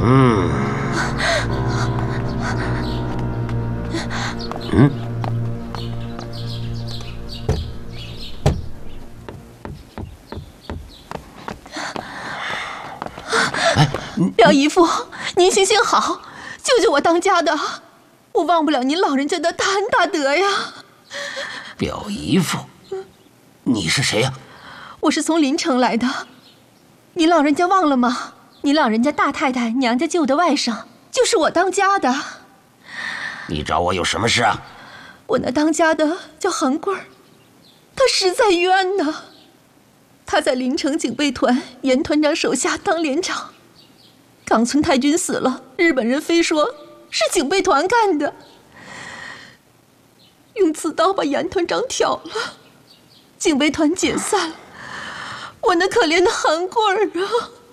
廖姨父，您行行好，救救我当家的，我忘不了您老人家的大恩大德呀。 廖姨父，你是谁呀？ 我是从临城来的，您老人家忘了吗？您老人家大太太娘家救的外甥，就是我当家的。 你找我有什么事啊？ 我那当家的叫韩贵儿，他实在冤呐。他在临城警备团严团长手下当连长，冈村太君死了，日本人非说是警备团干的，用刺刀把严团长挑了，警备团解散了。我那可怜的韩贵儿啊！